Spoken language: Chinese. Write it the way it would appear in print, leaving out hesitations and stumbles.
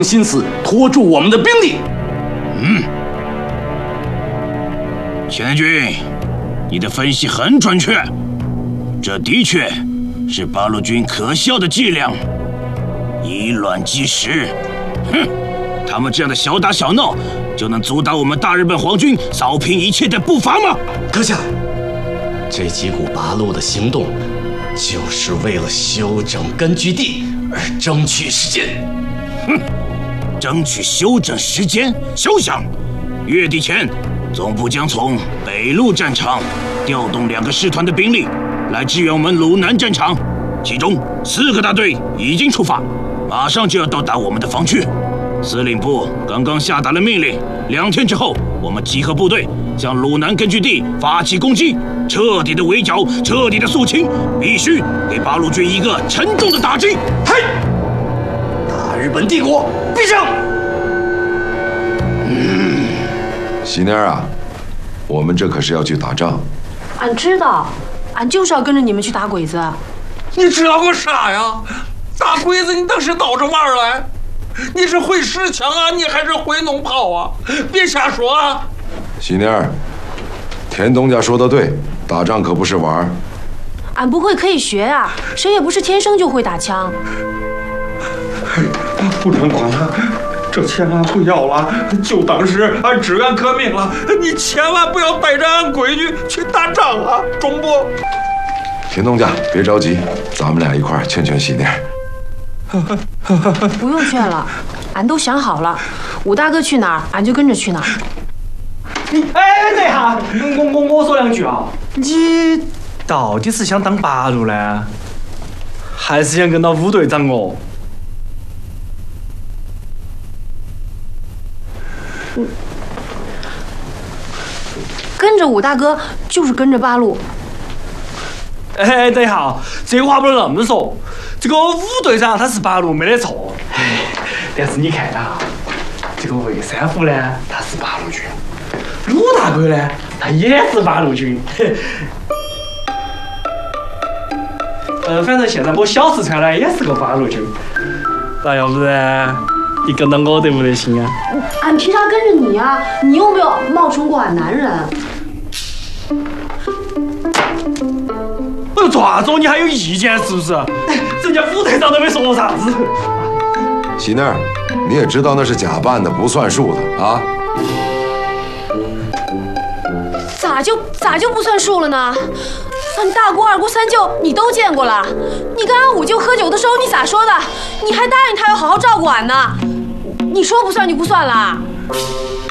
心思拖住我们的兵力。 千钧，你的分析很准确，这的确是八路军可笑的伎俩，以卵击石。哼，他们这样的小打小闹，就能阻挡我们大日本皇军扫平一切的步伐吗？ 阁下，这几股八路的行动，就是为了休整根据地而争取时间。 哼，争取休整时间，休想！月底前，总部将从北路战场调动2个师团的兵力来支援我们鲁南战场，其中4个大队已经出发，马上就要到达我们的防区。司令部刚刚下达了命令，2天之后，我们集合部队向鲁南根据地发起攻击，彻底的围剿，彻底的肃清，必须给八路军一个沉重的打击。 嘿，大日本帝国必胜！ 喜妮儿啊，我们这可是要去打仗。 俺知道，俺就是要跟着你们去打鬼子。 你知道个啥呀？打鬼子你倒是倒着玩来。你是会使枪啊，你还是会弄炮啊？别瞎说啊！ 喜妮儿，田东家说的对，打仗可不是玩。 俺不会可以学啊，谁也不是天生就会打枪。 不准管了，这钱俺不要了，就当是俺支援革命了。你千万不要带着俺闺女去打仗啊，中不？ 田东家，别着急，咱们俩一块儿劝劝喜妮儿。 不用劝了，俺都想好了，武大哥去哪儿，俺就跟着去哪儿。 哎，等一下，我说2句啊，你到底是想当八路呢，还是想跟到武队长哦？ 跟着武大哥就是跟着八路。 哎，等一下，这话不能那么说。这个武队长他是八路没得错，但是你看啊，这个魏三虎呢，他是八路军；鲁大哥呢，他也是八路军。反正现在我小四川呢也是个八路军，那要不然你跟到我得不得行啊？ 俺凭啥跟着你啊？你又没有冒充过俺男人。 做啥子？你还有意见是不是？人家武队长都没说啥子。 喜妮儿，你也知道那是假扮的，不算数的啊。 咋就不算数了呢？俺大姑、二姑、三舅你都见过了。你跟俺五舅喝酒的时候你咋说的？你还答应他要好好照顾俺呢。你说不算就不算了。